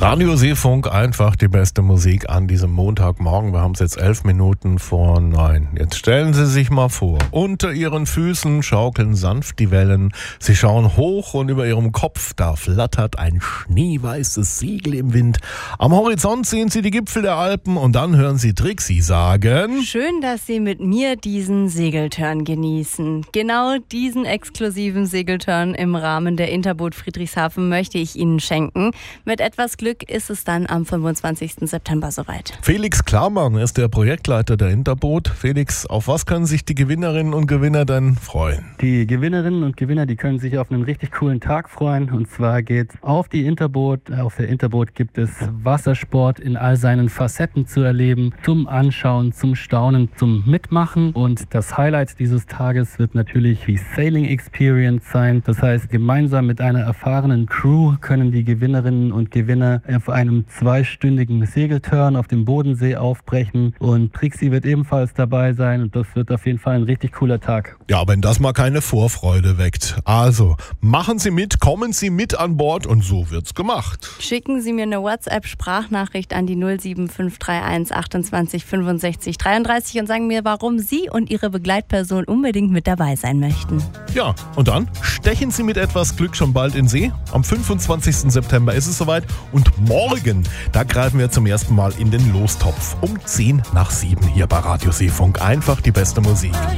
Radio Seefunk, einfach die beste Musik an diesem Montagmorgen. Wir haben es jetzt 11 Minuten vor 9. Jetzt stellen Sie sich mal vor, unter Ihren Füßen schaukeln sanft die Wellen. Sie schauen hoch und über Ihrem Kopf, da flattert ein schneeweißes Segel im Wind. Am Horizont sehen Sie die Gipfel der Alpen und dann hören Sie Trixi sagen: Schön, dass Sie mit mir diesen Segeltörn genießen. Genau diesen exklusiven Segeltörn im Rahmen der Interboot Friedrichshafen möchte ich Ihnen schenken. Mit etwas Glück ist es dann am 25. September soweit. Felix Klarmann ist der Projektleiter der Interboot. Felix, auf was können sich die Gewinnerinnen und Gewinner denn freuen? Die Gewinnerinnen und Gewinner, die können sich auf einen richtig coolen Tag freuen. Und zwar geht's auf die Interboot. Auf der Interboot gibt es Wassersport in all seinen Facetten zu erleben, zum Anschauen, zum Staunen, zum Mitmachen. Und das Highlight dieses Tages wird natürlich die Sailing Experience sein. Das heißt, gemeinsam mit einer erfahrenen Crew können die Gewinnerinnen und Gewinner auf einem 2-stündigen Segeltörn auf dem Bodensee aufbrechen. Und Trixi wird ebenfalls dabei sein. Und das wird auf jeden Fall ein richtig cooler Tag. Ja, wenn das mal keine Vorfreude weckt. Also, machen Sie mit, kommen Sie mit an Bord und so wird's gemacht. Schicken Sie mir eine WhatsApp-Sprachnachricht an die 07531 28 65 33 und sagen mir, warum Sie und Ihre Begleitperson unbedingt mit dabei sein möchten. Ja, und dann stechen Sie mit etwas Glück schon bald in See. Am 25. September ist es soweit und morgen, da greifen wir zum ersten Mal in den Lostopf um 10 nach 7 hier bei Radio Seefunk. Einfach die beste Musik.